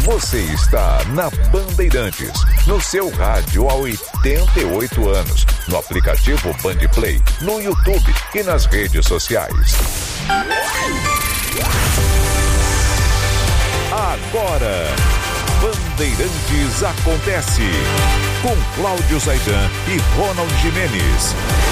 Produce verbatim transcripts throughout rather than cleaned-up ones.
Você está na Bandeirantes, no seu rádio há oitenta e oito anos, no aplicativo Bandplay, no YouTube e nas redes sociais. Agora, Bandeirantes acontece, com Cláudio Zaidan e Ronald Gimenez.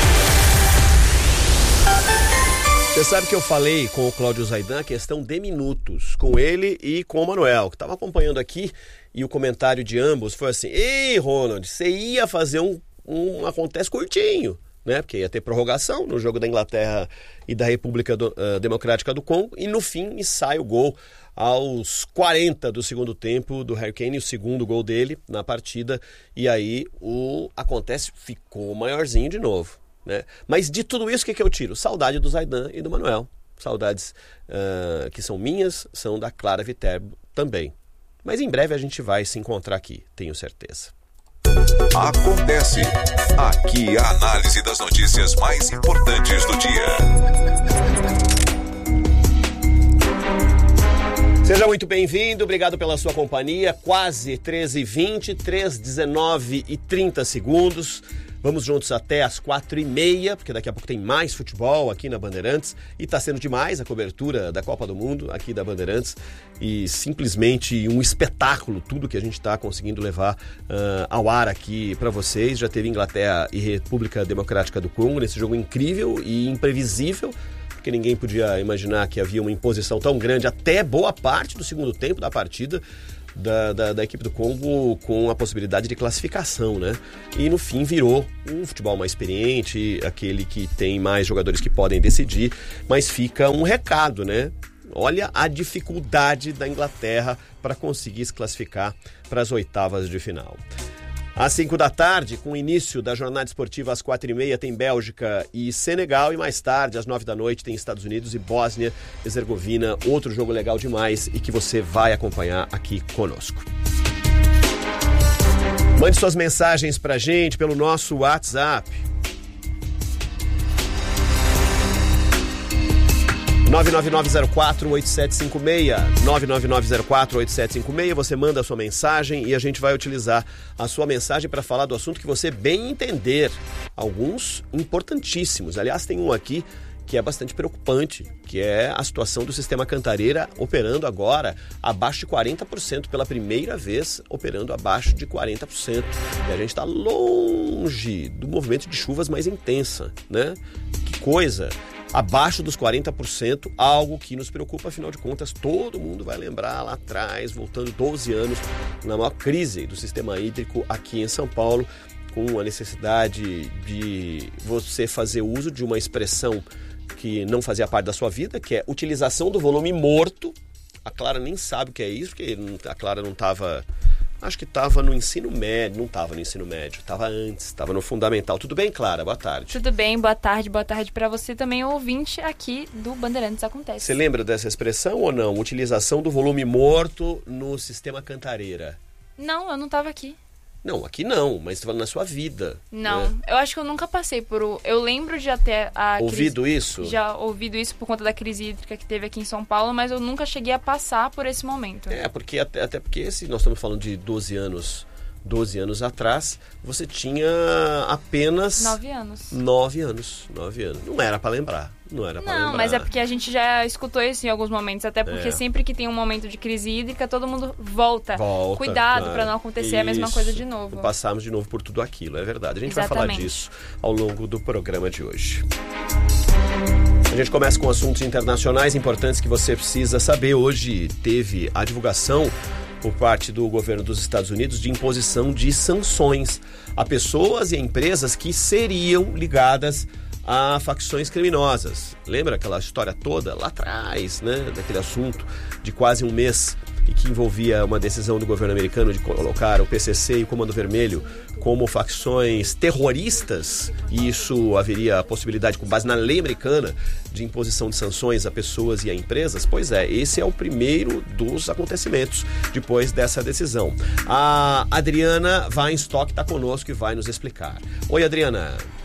Você sabe que eu falei com o Cláudio Zaidan a questão de minutos, com ele e com o Manuel, que estava acompanhando aqui, e o comentário de ambos foi assim: ei, Ronald, você ia fazer um, um acontece curtinho, né? Porque ia ter prorrogação no jogo da Inglaterra e da República do, uh, Democrática do Congo, e no fim sai o gol aos quarenta do segundo tempo do Harry Kane, o segundo gol dele na partida, e aí o acontece ficou maiorzinho de novo. Né? Mas de tudo isso, o que, que eu tiro? Saudade do Zaidan e do Manuel. Saudades uh, que são minhas, são da Clara Viterbo também. Mas em breve a gente vai se encontrar aqui, tenho certeza. Acontece. Aqui a análise das notícias mais importantes do dia. Seja muito bem-vindo, obrigado pela sua companhia. Quase treze e vinte, três, dezenove e trinta segundos. Vamos juntos até as quatro e meia, porque daqui a pouco tem mais futebol aqui na Bandeirantes. E está sendo demais a cobertura da Copa do Mundo aqui da Bandeirantes. E simplesmente um espetáculo, tudo que a gente está conseguindo levar uh, ao ar aqui para vocês. Já teve Inglaterra e República Democrática do Congo nesse jogo incrível e imprevisível, porque ninguém podia imaginar que havia uma imposição tão grande até boa parte do segundo tempo da partida. Da, da, da equipe do Congo, com a possibilidade de classificação, né? E no fim virou um futebol mais experiente, aquele que tem mais jogadores que podem decidir, mas fica um recado, né? Olha a dificuldade da Inglaterra para conseguir se classificar para as oitavas de final. Às cinco da tarde, com o início da jornada esportiva às quatro e meia, tem Bélgica e Senegal, e mais tarde, às nove da noite, tem Estados Unidos e Bósnia e Herzegovina, outro jogo legal demais e que você vai acompanhar aqui conosco. Mande suas mensagens pra gente pelo nosso WhatsApp. nove nove nove zero quatro oito sete cinco seis, nove nove nove zero quatro oito sete cinco seis, você manda a sua mensagem e a gente vai utilizar a sua mensagem para falar do assunto que você bem entender. Alguns importantíssimos, aliás tem um aqui que é bastante preocupante, que é a situação do sistema Cantareira operando agora abaixo de quarenta por cento, pela primeira vez operando abaixo de quarenta por cento. E a gente está longe do movimento de chuvas mais intensa, né? Que coisa! Abaixo dos quarenta por cento, algo que nos preocupa, afinal de contas, todo mundo vai lembrar lá atrás, voltando doze anos, na maior crise do sistema hídrico aqui em São Paulo, com a necessidade de você fazer uso de uma expressão que não fazia parte da sua vida, que é utilização do volume morto. A Clara nem sabe o que é isso, porque a Clara não estava... Acho que estava no ensino médio, não estava no ensino médio, estava antes, estava no fundamental. Tudo bem, Clara? Boa tarde. Tudo bem, boa tarde, boa tarde para você também, ouvinte aqui do Bandeirantes Acontece. Você lembra dessa expressão ou não? Utilização do volume morto no sistema Cantareira. Não, eu não estava aqui. Não, aqui não, mas você falando na sua vida. Não, né? Eu acho que eu nunca passei por... O... Eu lembro de até a ouvido crise... isso? Já ouvido isso por conta da crise hídrica que teve aqui em São Paulo, mas eu nunca cheguei a passar por esse momento. É, porque até, até porque se nós estamos falando de doze anos, doze anos atrás, você tinha apenas... nove anos. nove anos, nove anos. Não era para lembrar, não era para lembrar. Não, mas é porque a gente já escutou isso em alguns momentos, até porque é. sempre que tem um momento de crise hídrica, todo mundo volta. Volta, Cuidado claro. para não acontecer isso. a mesma coisa de novo. Passarmos de novo por tudo aquilo, é verdade. A gente Exatamente. vai falar disso ao longo do programa de hoje. A gente começa com assuntos internacionais importantes que você precisa saber. Hoje teve a divulgação por parte do governo dos Estados Unidos de imposição de sanções a pessoas e a empresas que seriam ligadas a facções criminosas. Lembra aquela história toda lá atrás, né, daquele assunto de quase um mês e que envolvia uma decisão do governo americano de colocar o P C C e o Comando Vermelho como facções terroristas, e isso haveria a possibilidade, com base na lei americana, de imposição de sanções a pessoas e a empresas? Pois é, esse é o primeiro dos acontecimentos depois dessa decisão. A Adriana Weinstock está conosco e vai nos explicar. Oi, Adriana.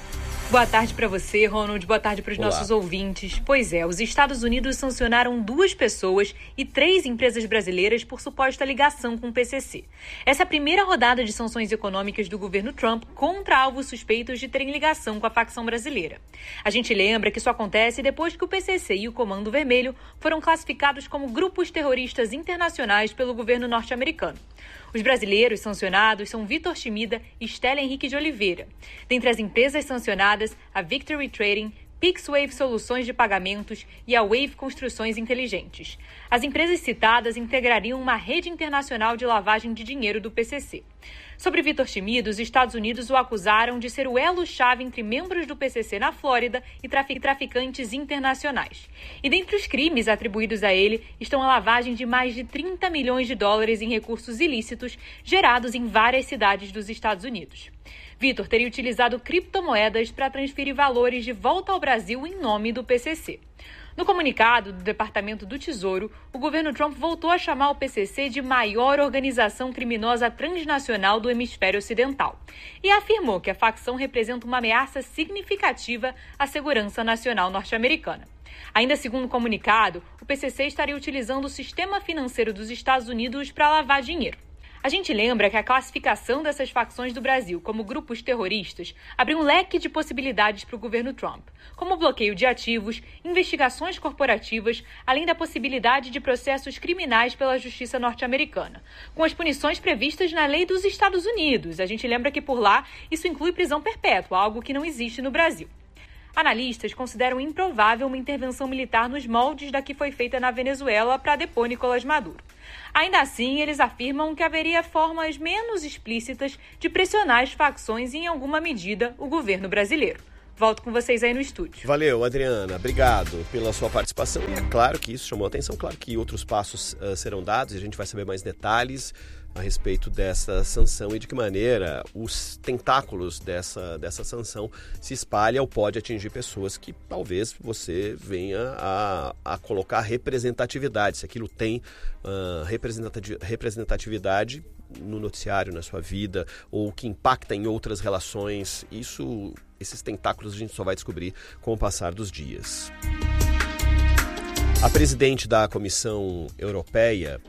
Boa tarde para você, Ronald. Boa tarde para os nossos ouvintes. Pois é, os Estados Unidos sancionaram duas pessoas e três empresas brasileiras por suposta ligação com o P C C. Essa é a primeira rodada de sanções econômicas do governo Trump contra alvos suspeitos de terem ligação com a facção brasileira. A gente lembra que isso acontece depois que o P C C e o Comando Vermelho foram classificados como grupos terroristas internacionais pelo governo norte-americano. Os brasileiros sancionados são Vitor Schmida e Stella Henrique de Oliveira. Dentre as empresas sancionadas, a Victory Trading, PixWave Soluções de Pagamentos e a Wave Construções Inteligentes. As empresas citadas integrariam uma rede internacional de lavagem de dinheiro do P C C. Sobre Vitor Schmida, os Estados Unidos o acusaram de ser o elo-chave entre membros do P C C na Flórida e traficantes internacionais. E dentre os crimes atribuídos a ele estão a lavagem de mais de trinta milhões de dólares em recursos ilícitos gerados em várias cidades dos Estados Unidos. Vitor teria utilizado criptomoedas para transferir valores de volta ao Brasil em nome do P C C. No comunicado do Departamento do Tesouro, o governo Trump voltou a chamar o P C C de maior organização criminosa transnacional do hemisfério ocidental e afirmou que a facção representa uma ameaça significativa à segurança nacional norte-americana. Ainda segundo o comunicado, o P C C estaria utilizando o sistema financeiro dos Estados Unidos para lavar dinheiro. A gente lembra que a classificação dessas facções do Brasil como grupos terroristas abriu um leque de possibilidades para o governo Trump, como bloqueio de ativos, investigações corporativas, além da possibilidade de processos criminais pela justiça norte-americana, com as punições previstas na lei dos Estados Unidos. A gente lembra que por lá isso inclui prisão perpétua, algo que não existe no Brasil. Analistas consideram improvável uma intervenção militar nos moldes da que foi feita na Venezuela para depor Nicolás Maduro. Ainda assim, eles afirmam que haveria formas menos explícitas de pressionar as facções e, em alguma medida, o governo brasileiro. Volto com vocês aí no estúdio. Valeu, Adriana. Obrigado pela sua participação. E é claro que isso chamou a atenção. Claro que outros passos uh, serão dados e a gente vai saber mais detalhes a respeito dessa sanção e de que maneira os tentáculos dessa, dessa sanção se espalham ou pode atingir pessoas que talvez você venha a, a colocar representatividade, se aquilo tem uh, representatividade no noticiário, na sua vida, ou que impacta em outras relações. Isso, esses tentáculos a gente só vai descobrir com o passar dos dias. A presidente da Comissão Europeia,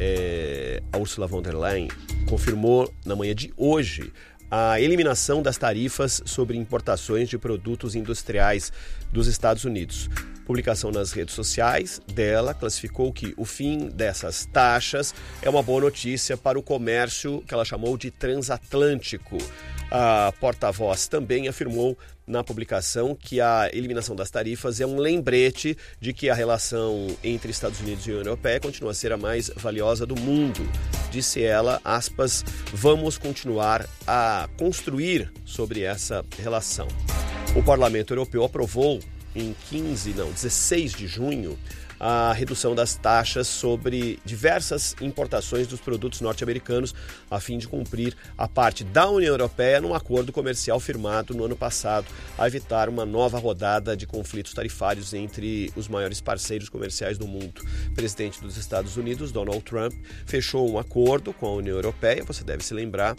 é, a Ursula von der Leyen, confirmou na manhã de hoje a eliminação das tarifas sobre importações de produtos industriais dos Estados Unidos. Publicação nas redes sociais dela classificou que o fim dessas taxas é uma boa notícia para o comércio que ela chamou de transatlântico. A porta-voz também afirmou na publicação que a eliminação das tarifas é um lembrete de que a relação entre Estados Unidos e União Europeia continua a ser a mais valiosa do mundo. Disse ela, aspas, vamos continuar a construir sobre essa relação. O Parlamento Europeu aprovou em quinze, não, dezesseis de junho, a redução das taxas sobre diversas importações dos produtos norte-americanos, a fim de cumprir a parte da União Europeia num acordo comercial firmado no ano passado, a evitar uma nova rodada de conflitos tarifários entre os maiores parceiros comerciais do mundo. O presidente dos Estados Unidos, Donald Trump, fechou um acordo com a União Europeia, você deve se lembrar,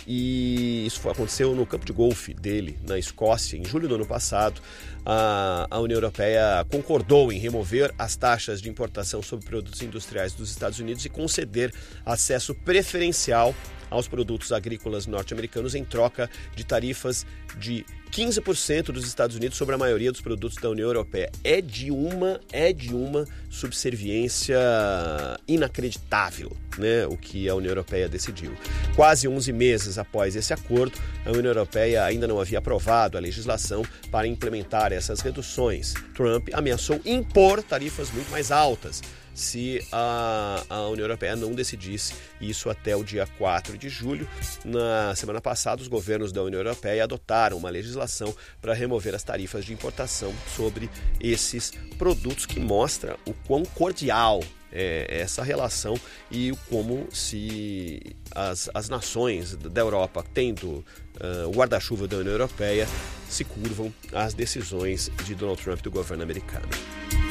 e isso foi, aconteceu no campo de golfe dele, na Escócia, em julho do ano passado. A, a União Europeia concordou em remover as taxas de importação sobre produtos industriais dos Estados Unidos e conceder acesso preferencial aos produtos agrícolas norte-americanos em troca de tarifas de quinze por cento dos Estados Unidos sobre a maioria dos produtos da União Europeia. É de uma, é de uma subserviência inacreditável, né, o que a União Europeia decidiu. Quase onze meses após esse acordo, a União Europeia ainda não havia aprovado a legislação para implementar essas reduções. Trump ameaçou impor tarifas muito mais altas se a, a União Europeia não decidisse isso até o dia quatro de julho. Na semana passada, os governos da União Europeia adotaram uma legislação para remover as tarifas de importação sobre esses produtos, que mostra o quão cordial é essa relação e como se as, as nações da Europa, tendo uh, o guarda-chuva da União Europeia, se curvam às decisões de Donald Trump e do governo americano.